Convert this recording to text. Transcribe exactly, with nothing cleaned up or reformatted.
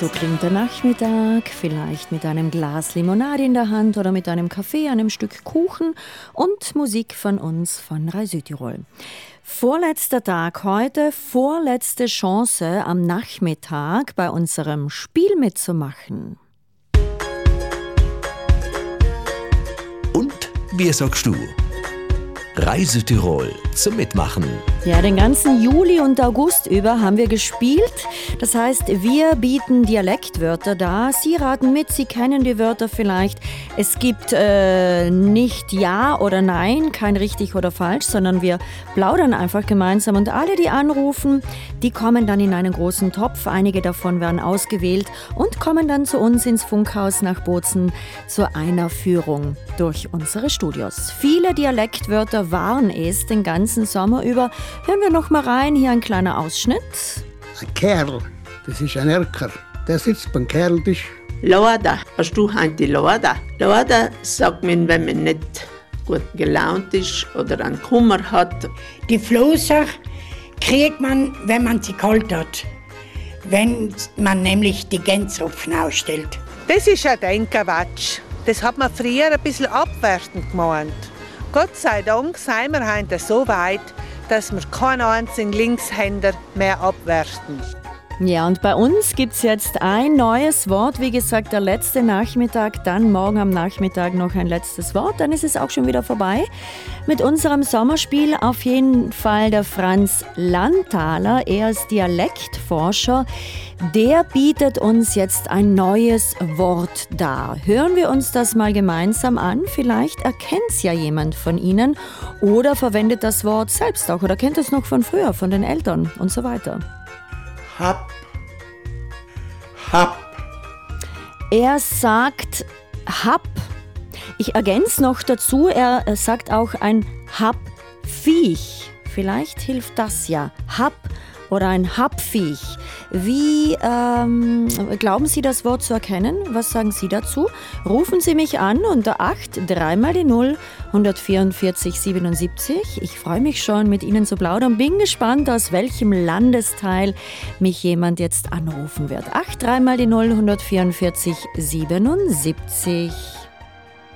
So klingt der Nachmittag, vielleicht mit einem Glas Limonade in der Hand oder mit einem Kaffee, einem Stück Kuchen und Musik von uns von Rai Südtirol. Vorletzter Tag heute, vorletzte Chance am Nachmittag bei unserem Spiel mitzumachen. Und wie sagst du? Rai Südtirol zum Mitmachen. Ja, den ganzen Juli und August über haben wir gespielt. Das heißt, wir bieten Dialektwörter dar. Sie raten mit, Sie kennen die Wörter vielleicht. Es gibt äh, nicht Ja oder Nein, kein richtig oder falsch, sondern wir plaudern einfach gemeinsam. Und alle, die anrufen, die kommen dann in einen großen Topf. Einige davon werden ausgewählt und kommen dann zu uns ins Funkhaus nach Bozen zu einer Führung durch unsere Studios. Viele Dialektwörter waren es den ganzen Sommer über. Hören wir noch mal rein, hier ein kleiner Ausschnitt. Ein Kerl, das ist ein Erker, der sitzt beim Kerltisch. Lauda, hast du heute Lauda? Lauda sagt man, wenn man nicht gut gelaunt ist oder einen Kummer hat. Die Flosser kriegt man, wenn man sie kalt hat. Wenn man nämlich die Gänseropfen ausstellt. Das ist ein Denkerwatsch. Das hat man früher ein bisschen abwertend gemeint. Gott sei Dank sind wir heute so weit, dass wir keinen einzigen Linkshänder mehr abwerten. Ja, und bei uns gibt es jetzt ein neues Wort. Wie gesagt, der letzte Nachmittag, dann morgen am Nachmittag noch ein letztes Wort. Dann ist es auch schon wieder vorbei mit unserem Sommerspiel. Auf jeden Fall der Franz Landthaler, er ist Dialektforscher. Der bietet uns jetzt ein neues Wort dar. Hören wir uns das mal gemeinsam an. Vielleicht erkennt es ja jemand von Ihnen oder verwendet das Wort selbst auch oder kennt es noch von früher, von den Eltern und so weiter. Hab. Hab. Er sagt Hab. Ich ergänze noch dazu, er sagt auch ein Habviech. Vielleicht hilft das ja. Hab oder ein Habviech. Wie ähm, glauben Sie, das Wort zu erkennen? Was sagen Sie dazu? Rufen Sie mich an unter acht, drei mal die null, hundertvierundvierzig siebenundsiebzig. Ich freue mich schon, mit Ihnen zu plaudern. Bin gespannt, aus welchem Landesteil mich jemand jetzt anrufen wird. acht, drei mal die null, hundertvierundvierzig siebenundsiebzig.